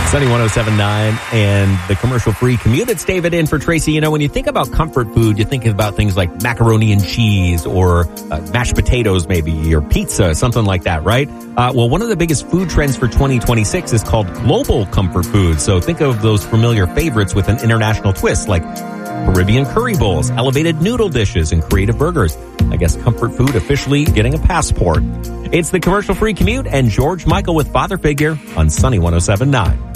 Sunny 107.9 and the commercial-free commute. It's David in for Tracy. You know, when you think about comfort food, you think about things like macaroni and cheese or mashed potatoes maybe, or pizza, something like that, right? Well, one of the biggest food trends for 2026 is called global comfort food. So think of those familiar favorites with an international twist, like Caribbean curry bowls, elevated noodle dishes, and creative burgers. I guess comfort food officially getting a passport. It's the commercial-free commute and George Michael with Father Figure on Sunny 107.9.